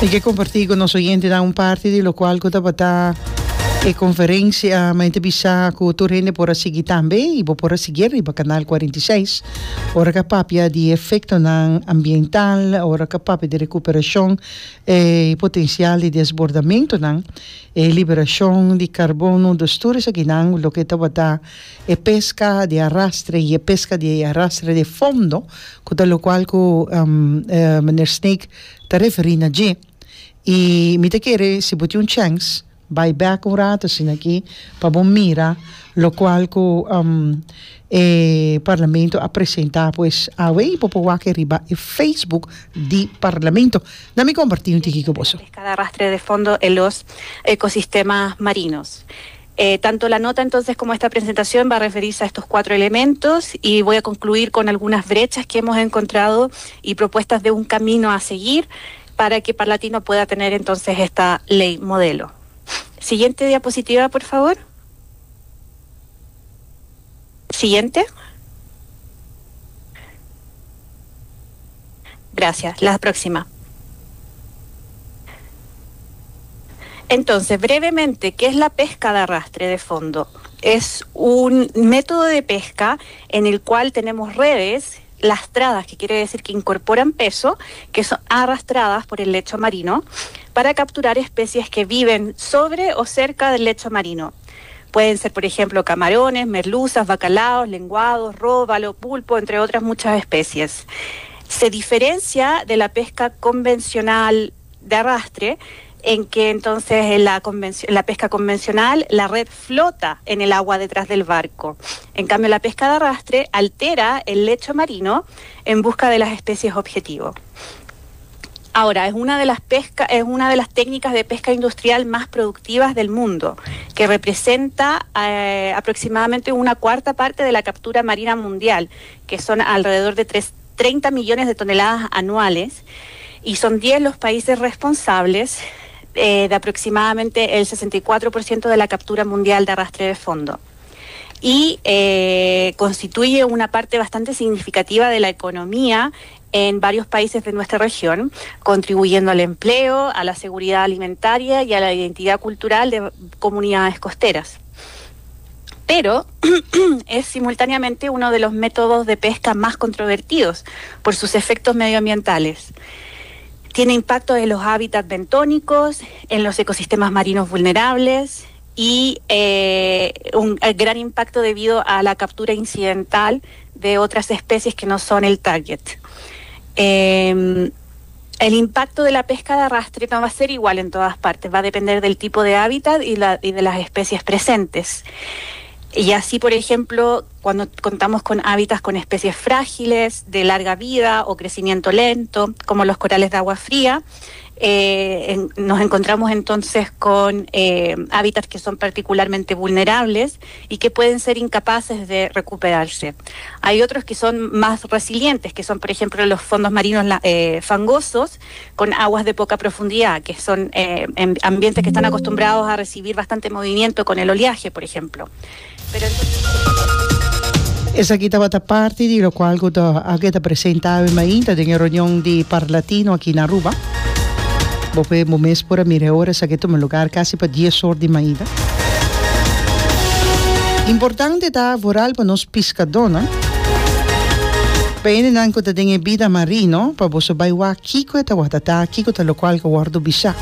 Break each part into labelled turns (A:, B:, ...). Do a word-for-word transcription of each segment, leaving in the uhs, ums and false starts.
A: Y que compartir con los oyentes da un parte de lo cual que está e conferência ma entrevista com o Torrente por seguir também e por seguir e para canal quarenta e seis ora capapia de efeito na ambiental ora capapia de recuperação e potencial de desbordamento na e liberação de carbono dos turistas aqui na lo que está e pesca de arrastre e pesca de arrastre de fundo com lo qual com um, uh, meneer Snake está referindo a G e me te quer se bote um chance vai back un rato sin aquí para mira lo cual co um, eh, Parlamento ha presentado pues a ver popo que arriba en Facebook di Parlamento. Dame compartir un tiquito vos.
B: Pesca de arrastre de fondo en los ecosistemas marinos. Eh, tanto la nota entonces como esta presentación va a referirse a estos cuatro elementos y voy a concluir con algunas brechas que hemos encontrado y propuestas de un camino a seguir para que Parlatino pueda tener entonces esta ley modelo. Siguiente diapositiva, por favor. Siguiente. Gracias. La próxima. Entonces, brevemente, ¿qué es la pesca de arrastre de fondo? Es un método de pesca en el cual tenemos redes lastradas, que quiere decir que incorporan peso, que son arrastradas por el lecho marino, para capturar especies que viven sobre o cerca del lecho marino. Pueden ser, por ejemplo, camarones, merluzas, bacalaos, lenguados, róbalo, pulpo, entre otras muchas especies. Se diferencia de la pesca convencional de arrastre, en que entonces en la, convenci- la pesca convencional la red flota en el agua detrás del barco. En cambio, la pesca de arrastre altera el lecho marino en busca de las especies objetivo. Ahora, es una de las pesca, es una de las técnicas de pesca industrial más productivas del mundo, que representa eh, aproximadamente una cuarta parte de la captura marina mundial, que son alrededor de tres, treinta millones de toneladas anuales, y son diez los países responsables eh, de aproximadamente el sesenta y cuatro por ciento de la captura mundial de arrastre de fondo. Y eh, constituye una parte bastante significativa de la economía en varios países de nuestra región, contribuyendo al empleo, a la seguridad alimentaria y a la identidad cultural de comunidades costeras. Pero es simultáneamente uno de los métodos de pesca más controvertidos por sus efectos medioambientales. Tiene impacto en los hábitats bentónicos, en los ecosistemas marinos vulnerables y eh, un gran impacto debido a la captura incidental de otras especies que no son el target. Eh, el impacto de la pesca de arrastre no va a ser igual en todas partes, va a depender del tipo de hábitat y, la, y de las especies presentes. Y así, por ejemplo, cuando contamos con hábitats con especies frágiles, de larga vida o crecimiento lento, como los corales de agua fría, eh, en, nos encontramos entonces con eh, hábitats que son particularmente vulnerables y que pueden ser incapaces de recuperarse. Hay otros que son más resilientes, que son, por ejemplo, los fondos marinos eh, fangosos con aguas de poca profundidad, que son eh, en ambientes que están acostumbrados a recibir bastante movimiento con el oleaje, por ejemplo. Pero entonces...
A: Esa aqui estava a parte de lo qual que está presentado en Mainta en la reunión de Parlatino aquí en Aruba. Vou ver um mês por a mira hora, essa aqui é um lugar quase para dez horas de manhã. Importante tá voral para nós pescadores. Pene nan ko ta dinge vida marino, para você vai wa kiko eta wa tata kiko ta local que guardo bisa.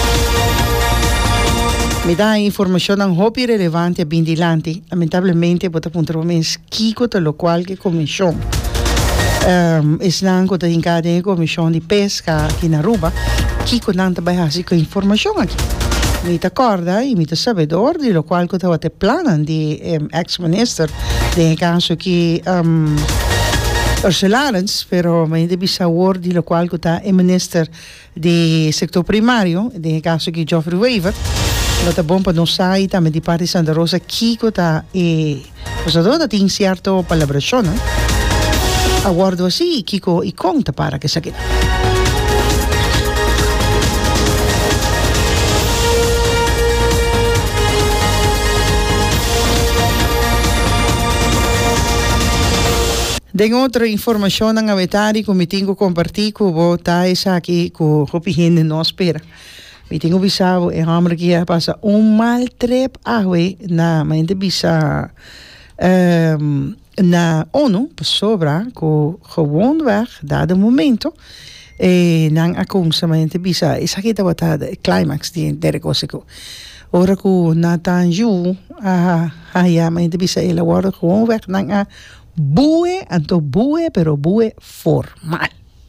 A: Me dá informação um hobby relevante e bindilante. Lamentavelmente, bota punto mês kiko ta local que começou. Um, islang ko ta dinga de comissão de pesca aqui na Aruba. Kiko nanta vai hasi com informação aqui. Me te acorda e me te sabedor de lo qual que estava te planan de um, ex-minister de caso que um, Ursula Arens, pero me devi saber de lo qual que está o minister de sector primário de caso que Geoffrey Weaver. Lo tá bom para nós sair também de parte de Santa Rosa Kiko tá e os adultos têm certo palabração, né? Aguardo assim Kiko e conta para que saque. Den outra informação na vetari que me tenho compartilhar com o tá essa aqui com o gente não espera. Me tenho bisavo e hammer que passa um mal trip awe na mente bisa um, na ONU sobra com gewoonweg dado momento e nang akonsamente bisa isa kita wata climax di dere cosico. Ora ku na tanju a haya mente bisa ela word gewoonweg nang a bue, anto bue, pero bue formal.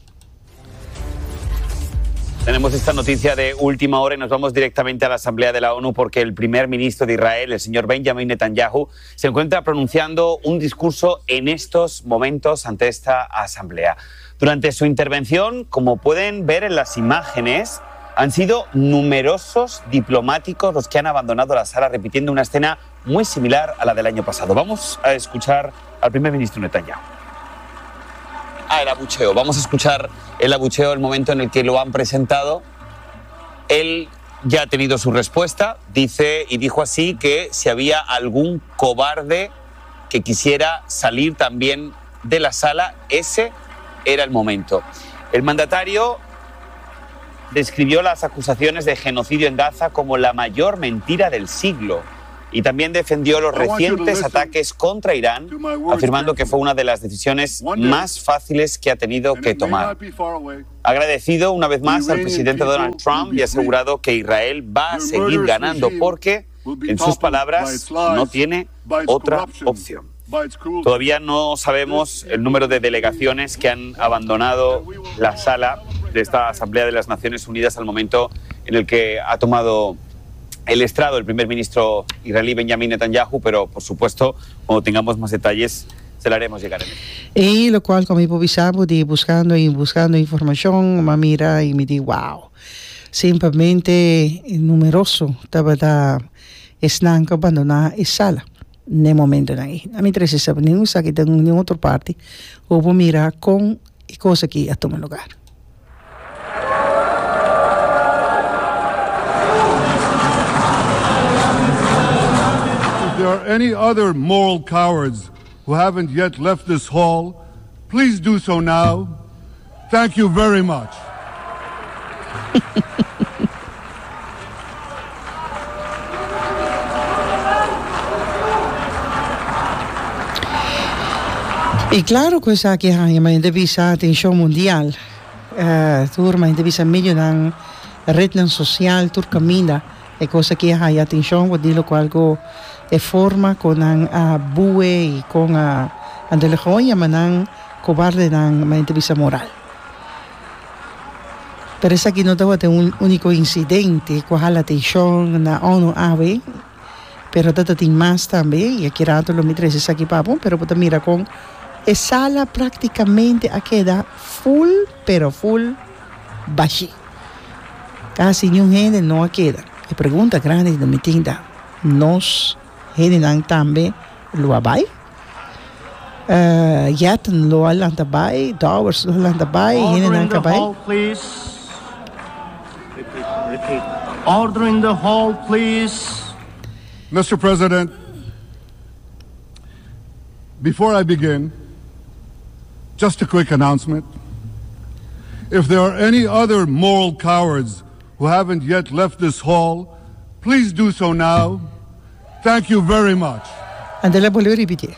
C: Tenemos esta noticia de última hora y nos vamos directamente a la Asamblea de la ONU porque el primer ministro de Israel, el señor Benjamin Netanyahu, se encuentra pronunciando un discurso en estos momentos ante esta Asamblea. Durante su intervención, como pueden ver en las imágenes, han sido numerosos diplomáticos los que han abandonado la sala, repitiendo una escena muy similar a la del año pasado. Vamos a escuchar al primer ministro Netanyahu. Ah, el abucheo. Vamos a escuchar el abucheo, el momento en el que lo han presentado. Él ya ha tenido su respuesta. Dice y dijo así que si había algún cobarde que quisiera salir también de la sala, ese era el momento. El mandatario describió las acusaciones de genocidio en Gaza como la mayor mentira del siglo y también defendió los recientes ataques contra Irán, afirmando que fue una de las decisiones más fáciles que ha tenido que tomar. Ha agradecido una vez más al presidente Donald Trump y ha asegurado que Israel va a seguir ganando porque, en sus palabras, no tiene otra opción. Todavía no sabemos el número de delegaciones que han abandonado la sala de esta Asamblea de las Naciones Unidas al momento en el que ha tomado el estrado el primer ministro israelí Benjamin Netanyahu, pero por supuesto, cuando tengamos más detalles, se lo haremos llegar.
A: Y lo cual, como improvisamos, de buscando y buscando información, me mira y me dice, wow, simplemente numeroso, estaba están que abandonar esa sala. En el momento en ahí. A mí tres se sabe, ningún sabe que en otra parte, hubo mira con cosas que a tomar lugar.
D: If there are any other moral cowards who haven't yet left this hall, please do so now. Thank you very much.
A: Y claro que esa que hay una entrevista atención mundial, uh, turma entrevista medio de red social, tur camina, e cosa que hay atención, o dilo con algo de forma con a bue y con a andele joya manan cobarde dan una entrevista moral. Pero esa aquí no tengo un único incidente con la atención na ONU ave, pero tata tin más también y aquí rato lo mitres esa aquí papo, pero puta mira con e sala prácticamente a queda full, pero full baixi. Casi ni un gente no queda. E pregunta grande de mi tinda, nos gente nan tambe lo abai? Uh, Yaten lo alanta bai, Dowers lo alanta bai, gente nan ka bai?
E: Please. Repeat, repeat. Order in the hall, please.
D: Mister President, before I begin, just a quick announcement. If there are any other moral cowards who haven't yet left this hall, please do so now. Thank you very much.
A: Andela volevo ripetere.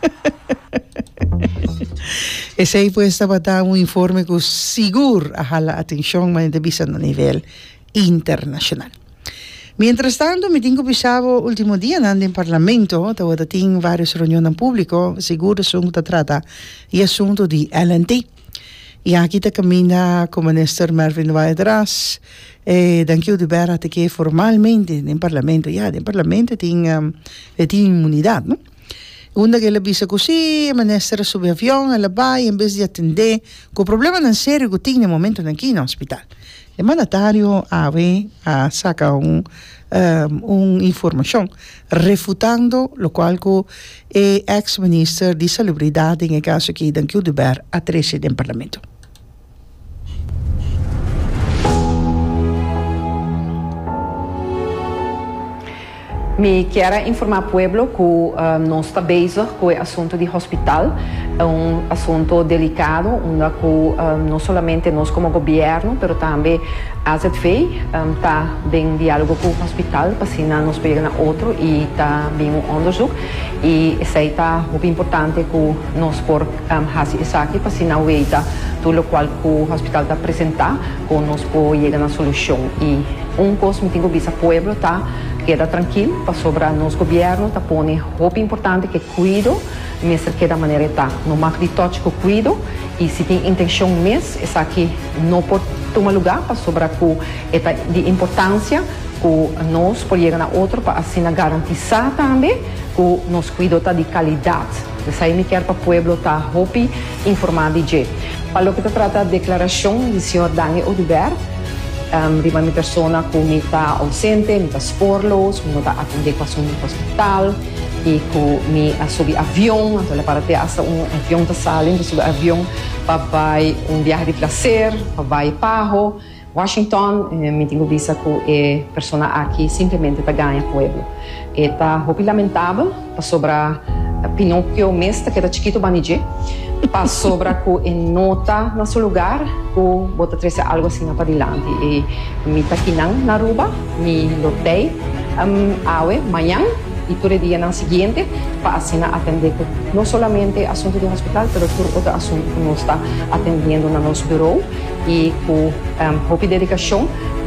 A: E sei puesta para un informe que seguro a la atención ma de vista a nivel internacional. Mientras tanto, mi tengo pensado último día andando en Parlamento, donde tengo varias reuniones públicas, seguro asunto trata y asunto de L N T. Y aquí te camina con el ministro Mervyn Waidras, eh, dan que de que formalmente en el Parlamento, ya, en el Parlamento tiene, um, tiene inmunidad, ¿no? Una que le dice così, il ministro sube avión, e la vai, in vez di attendere, con problema non serio che tiene nel momento aquí in ospedale. Il mandatario ave a saca un, um, un información refutando lo cual el ex ministro de Salubridad en el caso que dan que deber a trece del Parlamento.
F: Me quero informar o pueblo que um, nós estamos bezig com o assunto de hospital. É um assunto delicado, onde um, não somente nós como governo, mas também a A Z V está um, em diálogo com o hospital, para assim nós pegamos outro e está bem um onderzoek. E isso está muito importante que nós por fazer isso aqui, para assim não veja tudo o qual o hospital está apresentando, que nós podemos chegar na solução. E um coisa que eu tenho o pueblo está queda tranquilo, para sobre nosso governo, está pondo muito importante que cuido, mesmo que da maneira está, não marca de toque que cuido, e se tem intenção mesmo, isso aqui não pode tomar lugar, para sobre que é de importância que nós podemos chegar na outro, para assim garantizar também que nosso cuidado está de qualidade. Isso aí me quer para o pueblo estar muito informado de. Para o que se trata da declaração do senhor Dani Odubert, Um, di uma pessoa que me está ausente, me está sporlos, me está atender com o hospital e que me sobe avião, então para ter essa um avião da sala, sobre avião para um viagem de prazer, para Pajo, Washington, eh, me tenho visto que a pessoa aqui simplesmente está ganhando pueblo. Está muito lamentável sobre Pinocchio mesmo que era chiquito banije, para sobre que nota no seu lugar que bota trazer algo assim para adiante. E me está aqui na Aruba, me lotei um, awe manhã e todo dia no seguinte para assim atender não somente assunto do hospital, mas todo outro assunto que nós está atendendo no nosso bureau e com um, pouca dedicação